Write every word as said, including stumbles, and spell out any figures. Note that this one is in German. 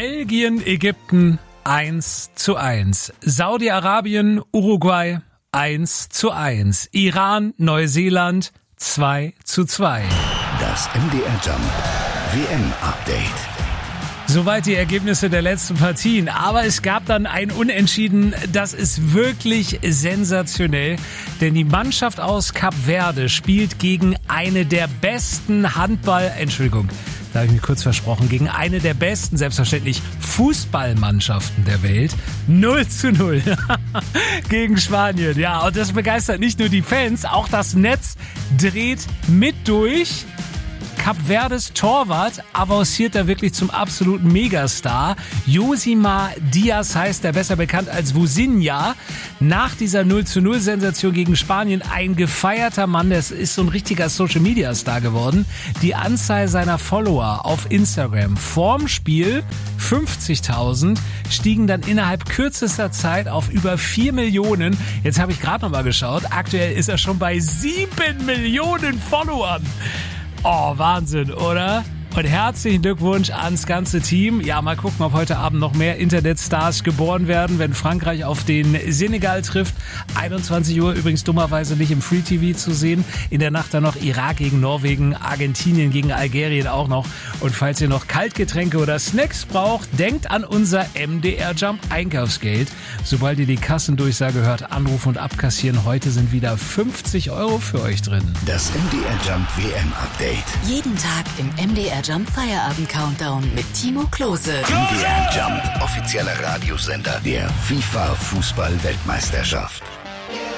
Belgien, Ägypten eins zu eins. Saudi-Arabien, Uruguay eins zu eins. Iran, Neuseeland zwei zu zwei. Das M D R Jump W M-Update. Soweit die Ergebnisse der letzten Partien. Aber es gab dann ein Unentschieden, das ist wirklich sensationell. Denn die Mannschaft aus Kap Verde spielt gegen eine der besten Handball... Entschuldigung, da habe ich mich kurz versprochen. Gegen eine der besten, selbstverständlich, Fußballmannschaften der Welt. null zu null gegen Spanien. Ja, und das begeistert nicht nur die Fans, auch das Netz dreht mit durch. Kap Verdes Torwart avanciert da wirklich zum absoluten Megastar. Josimar Diaz heißt er, besser bekannt als Vusinha. Nach dieser null zu null Sensation gegen Spanien ein gefeierter Mann, der ist so ein richtiger Social-Media-Star geworden. Die Anzahl seiner Follower auf Instagram vorm Spiel fünfzigtausend stiegen dann innerhalb kürzester Zeit auf über vier Millionen. Jetzt habe ich gerade noch mal geschaut. Aktuell ist er schon bei sieben Millionen Followern. Oh, Wahnsinn, oder? Und herzlichen Glückwunsch ans ganze Team. Ja, mal gucken, ob heute Abend noch mehr Internetstars geboren werden, wenn Frankreich auf den Senegal trifft. einundzwanzig Uhr übrigens dummerweise nicht im Free T V zu sehen. In der Nacht dann noch Irak gegen Norwegen, Argentinien gegen Algerien auch noch. Und falls ihr noch Kaltgetränke oder Snacks braucht, denkt an unser M D R Jump Einkaufsgeld. Sobald ihr die Kassendurchsage hört, anrufen und abkassieren. Heute sind wieder fünfzig Euro für euch drin. Das M D R Jump W M-Update. Jeden Tag im M D R Jump Feierabend Countdown mit Timo Klose. M D R Jump, offizieller Radiosender der FIFA Fußball-Weltmeisterschaft.